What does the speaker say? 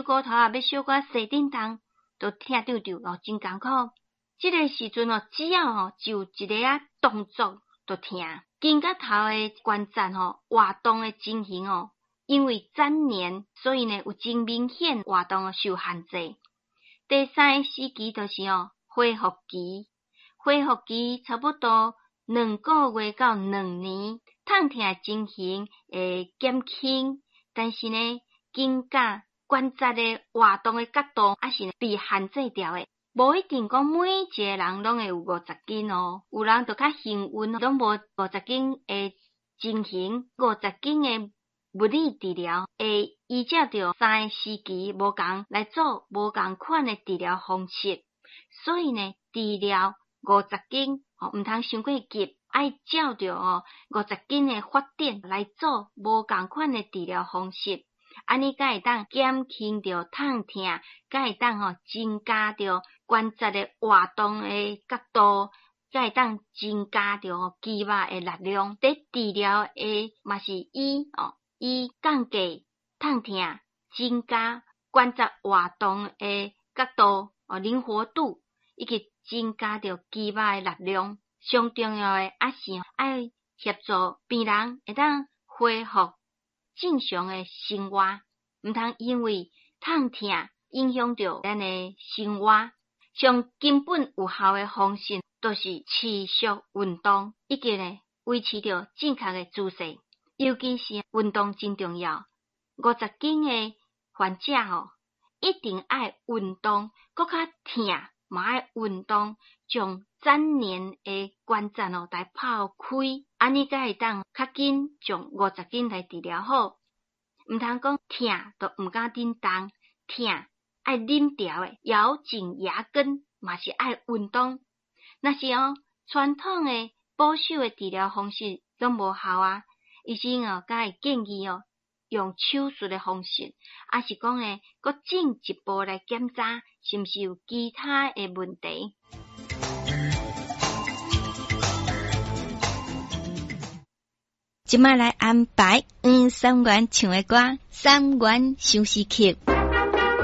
骨头啊，要小可洗叮当，都疼丢丢哦，真艰苦。这个时阵哦，只要就一个动作就疼，肩胛头的关节活动的情形因为粘连，所以呢有真明显活动受限制。第三个时期就是恢复期，恢复期差不多2个月到2年，疼痛的情形会减轻，但是呢肩胛关节的活动的角度还是被限制掉的。无一定讲每一个人拢会有50斤有人就较幸运，拢无50斤的情形，50斤的物理治疗会依照着3个时期无同来做无同款的治疗方式，所以呢，治疗50斤毋通伤过急，爱照着50斤的发展来做无同款的治疗方式，安尼才会当减轻着疼痛，才会当增加着关节的活动的角度，才会当增加着肌肉的力量。在治疗的嘛是以降低疼痛，增加关节活动的角度灵活度，以及增加着肌肉的力量。上重要的还是爱协助病人会当恢复正常的生活，毋通因为疼痛影响着咱的生活。上根本有效的方式，就是持续运动，以及呢维持着正确的姿势，尤其是运动真重要。50斤的患者一定爱运动，搁较疼嘛爱运动，将粘连的关节来抛开，安尼才会当较紧将50斤来治疗好。毋通讲疼都毋敢叮当，疼爱忍调的，咬紧牙根嘛是爱运动。若是传统的保守的治疗方式拢无效医生才会建议用手术的方式，还是讲搁进一步来检查是毋是有其他的问题。 即摆来安排3元唱的歌，3元休息曲。